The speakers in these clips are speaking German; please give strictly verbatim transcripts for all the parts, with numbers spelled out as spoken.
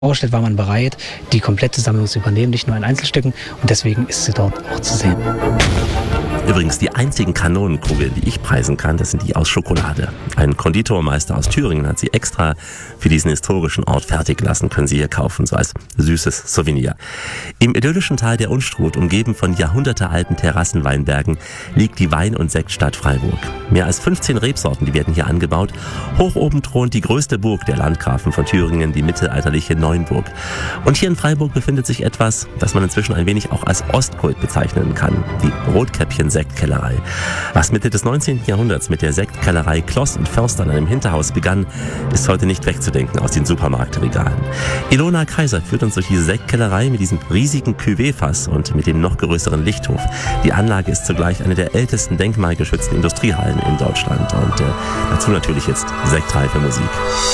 Vorgestellt war man bereit, die komplette Sammlung zu übernehmen, nicht nur in Einzelstücken, und deswegen ist sie dort auch zu sehen. Übrigens, die einzigen Kanonenkugeln, die ich preisen kann, das sind die aus Schokolade. Ein Konditormeister aus Thüringen hat sie extra für diesen historischen Ort fertig lassen, können Sie hier kaufen, so als süßes Souvenir. Im idyllischen Tal der Unstrut, umgeben von jahrhundertealten Terrassenweinbergen, liegt die Wein- und Sektstadt Freiburg. Mehr als fünfzehn Rebsorten, die werden hier angebaut. Hoch oben thront die größte Burg der Landgrafen von Thüringen, die mittelalterliche Neuenburg. Und hier in Freiburg befindet sich etwas, das man inzwischen ein wenig auch als Ostkult bezeichnen kann, die Rotkäppchen-Sektkellerei. Was Mitte des neunzehnten Jahrhunderts mit der Sektkellerei Kloss und Förster an einem Hinterhaus begann, ist heute nicht wegzudenken aus den Supermarktregalen. Ilona Kaiser führt uns durch diese Sektkellerei mit diesem riesigen Cuvée-Fass und mit dem noch größeren Lichthof. Die Anlage ist zugleich eine der ältesten denkmalgeschützten Industriehallen in Deutschland und äh, dazu natürlich jetzt sektreife Musik.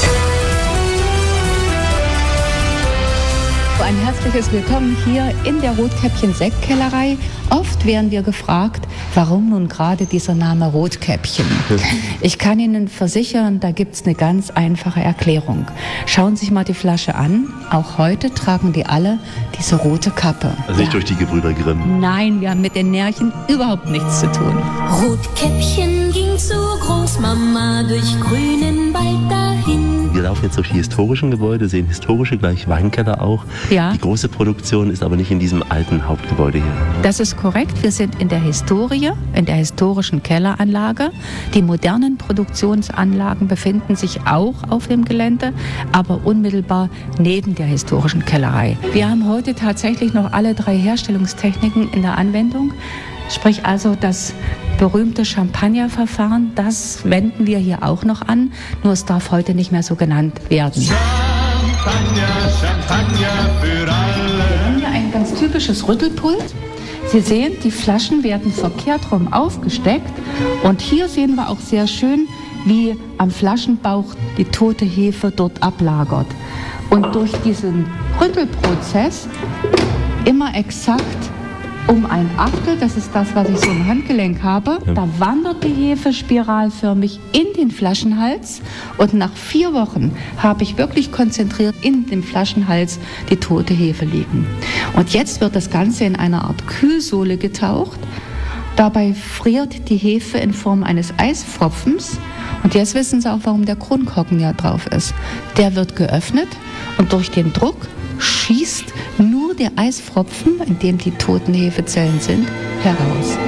Ein herzliches Willkommen hier in der Rotkäppchen-Sektkellerei. Oft werden wir gefragt, warum nun gerade dieser Name Rotkäppchen? Ich kann Ihnen versichern, da gibt es eine ganz einfache Erklärung. Schauen Sie sich mal die Flasche an. Auch heute tragen die alle diese rote Kappe. Also nicht ja. durch die Gebrüder Grimm? Nein, wir haben mit den Märchen überhaupt nichts zu tun. Rotkäppchen ging zu Großmama durch grünen Wald dahin. Wir laufen jetzt durch die historischen Gebäude, sehen historische gleich Weinkeller auch. Ja. Die große Produktion ist aber nicht in diesem alten Hauptgebäude hier. Das ist korrekt. Wir sind in der Historie, in der historischen Kelleranlage. Die modernen Produktionsanlagen befinden sich auch auf dem Gelände, aber unmittelbar neben der historischen Kellerei. Wir haben heute tatsächlich noch alle drei Herstellungstechniken in der Anwendung. Sprich also das berühmte Champagnerverfahren, das wenden wir hier auch noch an, nur es darf heute nicht mehr so genannt werden. Champagner, Champagner für alle. Wir haben hier ein ganz typisches Rüttelpult. Sie sehen, die Flaschen werden verkehrt rum aufgesteckt und hier sehen wir auch sehr schön, wie am Flaschenbauch die tote Hefe dort ablagert. Und durch diesen Rüttelprozess immer exakt um ein Achtel, das ist das, was ich so im Handgelenk habe, ja. Da wandert die Hefe spiralförmig in den Flaschenhals und nach vier Wochen habe ich wirklich konzentriert in dem Flaschenhals die tote Hefe liegen. Und jetzt wird das Ganze in eine Art Kühlsohle getaucht. Dabei friert die Hefe in Form eines Eispfropfens. Und jetzt wissen Sie auch, warum der Kronkorken ja drauf ist. Der wird geöffnet und durch den Druck schießt nur der Eispfropfen, in dem die toten Hefezellen sind, heraus.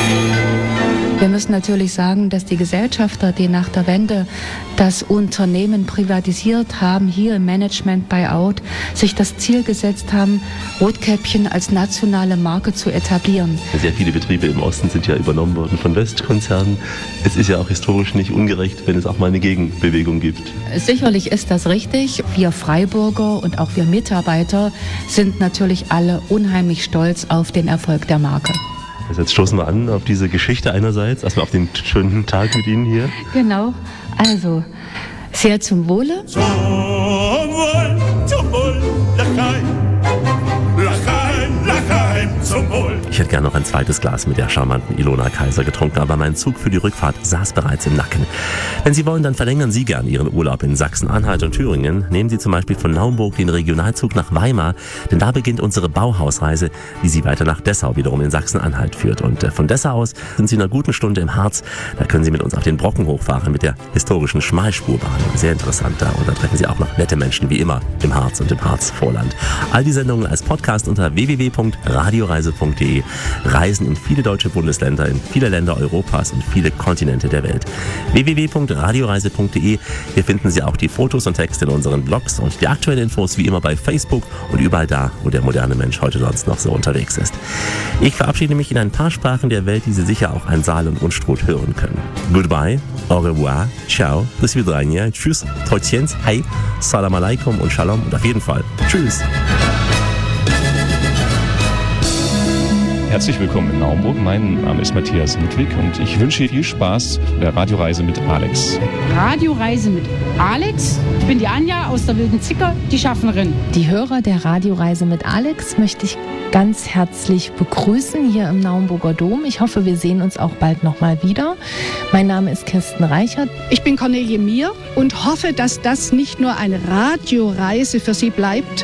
Wir müssen natürlich sagen, dass die Gesellschafter, die nach der Wende das Unternehmen privatisiert haben, hier im Management Buyout, sich das Ziel gesetzt haben, Rotkäppchen als nationale Marke zu etablieren. Sehr viele Betriebe im Osten sind ja übernommen worden von Westkonzernen. Es ist ja auch historisch nicht ungerecht, wenn es auch mal eine Gegenbewegung gibt. Sicherlich ist das richtig. Wir Freiburger und auch wir Mitarbeiter sind natürlich alle unheimlich stolz auf den Erfolg der Marke. Also jetzt stoßen wir an auf diese Geschichte einerseits, erstmal auf den schönen Tag mit Ihnen hier. Genau, also sehr zum Wohle. Zum Wohl, zum Wohl, Lachaim, Lachaim, Lachaim, zum Wohl. Ich hätte gerne noch ein zweites Glas mit der charmanten Ilona Kaiser getrunken, aber mein Zug für die Rückfahrt saß bereits im Nacken. Wenn Sie wollen, dann verlängern Sie gern Ihren Urlaub in Sachsen-Anhalt und Thüringen. Nehmen Sie zum Beispiel von Naumburg den Regionalzug nach Weimar, denn da beginnt unsere Bauhausreise, die Sie weiter nach Dessau wiederum in Sachsen-Anhalt führt. Und von Dessau aus sind Sie in einer guten Stunde im Harz. Da können Sie mit uns auf den Brocken hochfahren mit der historischen Schmalspurbahn. Sehr interessant da. Und da treffen Sie auch noch nette Menschen wie immer im Harz und im Harzvorland. All die Sendungen als Podcast unter w w w punkt radioreise punkt de. Reisen in viele deutsche Bundesländer, in viele Länder Europas und viele Kontinente der Welt. w w w punkt radioreise punkt de. Hier finden Sie auch die Fotos und Texte in unseren Blogs und die aktuellen Infos wie immer bei Facebook und überall da, wo der moderne Mensch heute sonst noch so unterwegs ist. Ich verabschiede mich in ein paar Sprachen der Welt, die Sie sicher auch an Saal und Unstrut hören können. Goodbye, au revoir, ciao, do svidania, tschüss, trotziens, hey, salam alaikum und shalom und auf jeden Fall tschüss. Herzlich willkommen in Naumburg. Mein Name ist Matthias Ludwig und ich wünsche viel Spaß bei der Radioreise mit Alex. Radioreise mit Alex. Ich bin die Anja aus der Wilden Zicker, die Schaffnerin. Die Hörer der Radioreise mit Alex möchte ich ganz herzlich begrüßen hier im Naumburger Dom. Ich hoffe, wir sehen uns auch bald nochmal wieder. Mein Name ist Kirsten Reichert. Ich bin Cornelie Mier und hoffe, dass das nicht nur eine Radioreise für Sie bleibt,